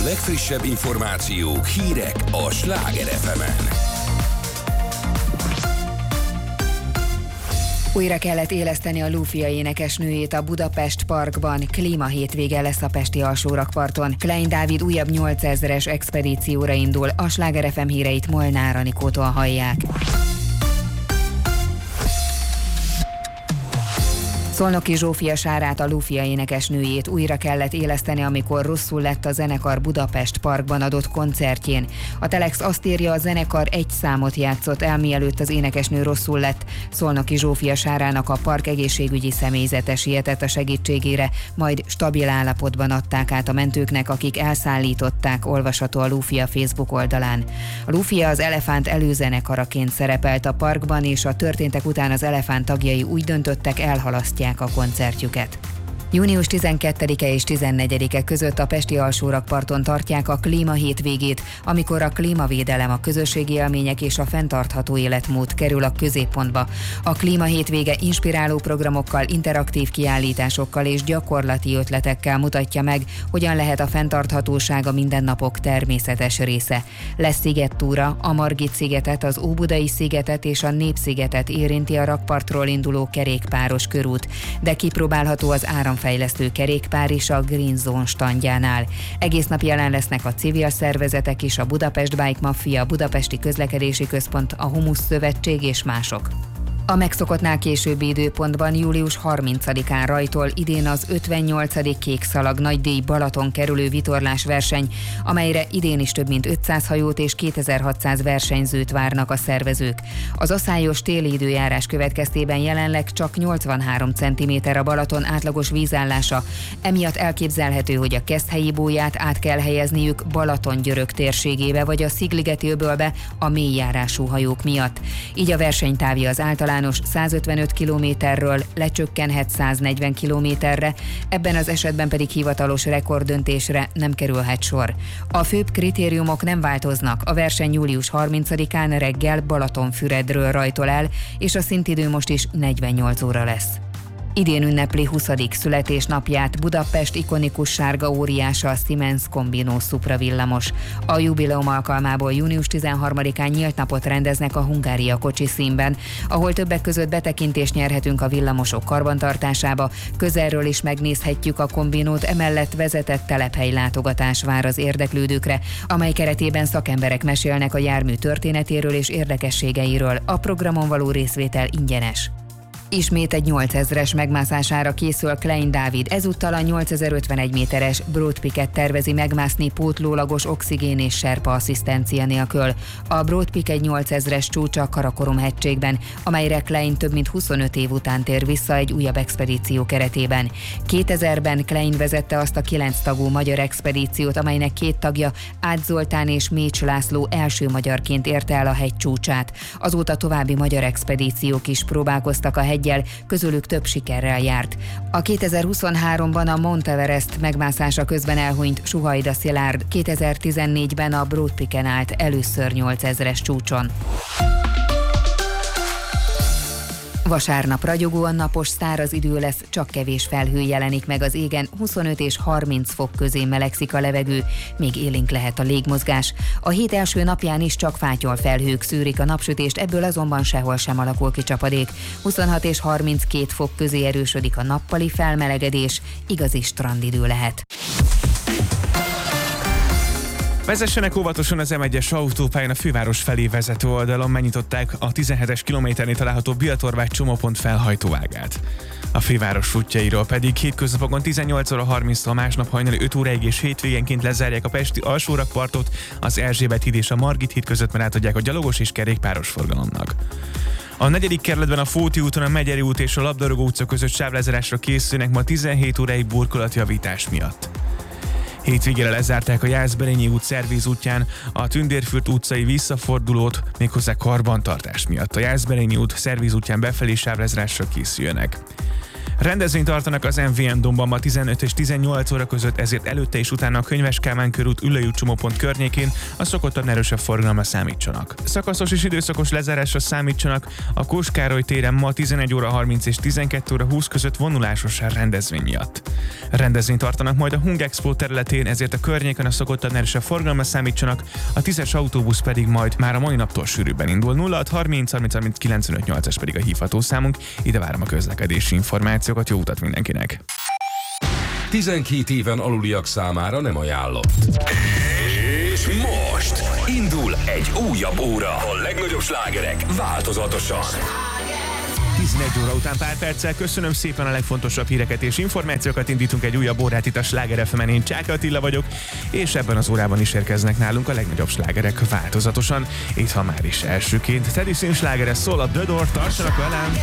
legfrissebb információk, hírek a Sláger FM-en. Újra kellett éleszteni a Lufia énekesnőjét a Budapest Parkban. Klímahétvége lesz a pesti alsórakparton. Klein Dávid újabb 8000-es expedícióra indul. A Sláger FM híreit Molnár Anikótól hallják. Szolnoki Zsófia Sárát, a Lufia énekesnőjét újra kellett éleszteni, amikor rosszul lett a zenekar Budapest Parkban adott koncertjén. A Telex azt írja, a zenekar egy számot játszott el, mielőtt az énekesnő rosszul lett. Szolnoki Zsófia Sárának a park egészségügyi személyzete sietett a segítségére, majd stabil állapotban adták át a mentőknek, akik elszállították, olvasható a Lufia Facebook oldalán. A Lufia az Elefánt előzenekaraként szerepelt a parkban, és a történtek után az Elefánt tagjai úgy döntöttek, elhalasztják a koncertjüket. Június 12-e és 14-e között a pesti alsórakparton tartják a klímahétvégét, amikor a klímavédelem, a közösségi élmények és a fenntartható életmód kerül a középpontba. A klímahétvége inspiráló programokkal, interaktív kiállításokkal és gyakorlati ötletekkel mutatja meg, hogyan lehet a fenntarthatóság a mindennapok természetes része. Lesz szigettúra, a Margit-szigetet, az Óbudai szigetet és a Népszigetet érinti a rakpartról induló kerékpáros körút, de kipróbálható az áramfejlesztő kerékpár is a Green Zone standjánál. Egész nap jelen lesznek a civil szervezetek is, a Budapest Bike Mafia, a Budapesti Közlekedési Központ, a Humusz Szövetség és mások. A megszokottnál későbbi időpontban július 30-án rajtol idén az 58. Kék Szalag nagydíj Balaton kerülő vitorlás verseny, amelyre idén is több mint 500 hajót és 2600 versenyzőt várnak a szervezők. Az aszályos téli időjárás következtében jelenleg csak 83 cm a Balaton átlagos vízállása, emiatt elképzelhető, hogy a Keszthelyi bóját át kell helyezniük Balaton-Györök térségébe vagy a Szigligeti-öbölbe a mélyjárású hajók miatt. Így a versenytávja az általános 155 kilométerről lecsökkenhet 140 kilométerre, ebben az esetben pedig hivatalos rekorddöntésre nem kerülhet sor. A főbb kritériumok nem változnak, a verseny július 30-án reggel Balatonfüredről rajtol el, és a szintidő most is 48 óra lesz. Idén ünnepli 20. születésnapját Budapest ikonikus sárga óriása, a Siemens Combino Supra villamos. A jubileum alkalmából június 13-án nyílt napot rendeznek a Hungária kocsi színben, ahol többek között betekintést nyerhetünk a villamosok karbantartásába, közelről is megnézhetjük a kombinót, emellett vezetett telephely látogatás vár az érdeklődőkre, amely keretében szakemberek mesélnek a jármű történetéről és érdekességeiről. A programon való részvétel ingyenes. Ismét egy 8000-es megmászására készül Klein Dávid, ezúttal a 8051 méteres Broad Peaket tervezi megmászni pótlólagos oxigén és serpa asszisztencia nélkül. A Broad Peak egy 8000-es csúcsa a Karakorum-hegységben, amelyre Klein több mint 25 év után tér vissza egy újabb expedíció keretében. 2000-ben Klein vezette azt a 9 tagú magyar expedíciót, amelynek 2 tagja, Ács Zoltán és Mécs László első magyarként érte el a hegy csúcsát. Azóta további magyar expedíciók is próbálkoztak a heggyel, közülük több sikerrel járt. A 2023-ban a Mount Everest megmászása közben elhunyt Suhajda Szilárd 2014-ben a Broad Peaken állt először 8000-es csúcson. Vasárnap ragyogóan napos, száraz idő lesz, csak kevés felhő jelenik meg az égen, 25 és 30 fok közé melegszik a levegő, még élénk lehet a légmozgás. A hét első napján is csak fátyol felhők szűrik a napsütést, ebből azonban sehol sem alakul ki csapadék. 26 és 32 fok közé erősödik a nappali felmelegedés, igazi strandidő lehet. Vezessenek óvatosan az M1-es autópályán a főváros felé vezető oldalon, megnyitották a 17-es kilométernél található Biatorvágy csomópont felhajtóágát. A főváros útjairól pedig hétköznapokon 18 óra 30-tól, másnap hajnali 5 óráig és hétvégenként lezárják a pesti alsórakpartot, az Erzsébet híd és a Margit híd között, mert átadják a gyalogos és kerékpáros forgalomnak. A 4. kerületben a Fóti úton a Megyeri út és a Labdarúgó utca között sávlezárásra készülnek ma 17 óráig burkolatjavítás miatt. Hétvégére lezárták a Jászberényi út Szervíz útján a Tündérfürt utcai visszafordulót, méghozzá karbantartás miatt. A Jászberényi út Szervíz útján befelé sávlezárásra készüljenek. Rendezvényt tartanak az MVM Domban ma 15 és 18 óra között, ezért előtte és utána a Könyves Kálmán körút Üllői út csomópont környékén a szokottan erősebb forgalomra számítsanak. Szakaszos és időszakos lezárásra számítsanak a Kós Károly téren ma 11 óra 30 és 12 óra 20 között vonulásos rendezvény miatt. Rendezvényt tartanak majd a Hung Expo területén, ezért a környéken a szokottan erősebb forgalomra számítsanak, a 10-es autóbusz pedig majd már a mai naptól sűrűbben indul. 0630 30 30 95 8-as pedig a hívható számunk, ide várom a közlekedési információkat, jó utat mindenkinek! 12 éven aluliak számára nem ajánlott. És most indul egy újabb óra. A legnagyobb slágerek változatosan. 11 óra után pár perccel köszönöm szépen a legfontosabb híreket és információkat, indítunk egy újabb órát itt a Sláger FM-en, én Csáky Attila vagyok, és ebben az órában is érkeznek nálunk a legnagyobb slágerek változatosan. Itt ha már is elsőként Teddy Swims slágere szól, a The Door, tartsanak velem!